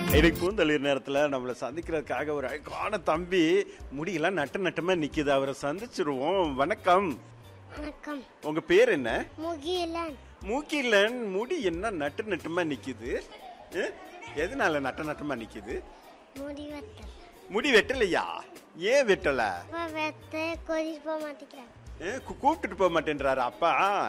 இன்னைக்கு பூந்தளிர் நேரத்துல நம்மளை சந்திக்கிறதுக்காக ஒரு அழகான தம்பி முடியெல்லாம் நட்டமா நிக்குது. அவரை சந்திச்சிருவோம். வணக்கம். வணக்கம். உங்க பேர் என்ன? முகிலன். முகிலன். முடி என்ன நட்டமா நிக்குது? எதனால நட்டமா நிக்குது? முடி வெட்டல. முடி வெட்டலையா? ஏன் வெட்டல? வெட்ட கோதிட்டு போக மாட்டேங்கிறாங்க. கூப்பிட்டுட்டு போக மாட்டேன்றாரு அப்பா.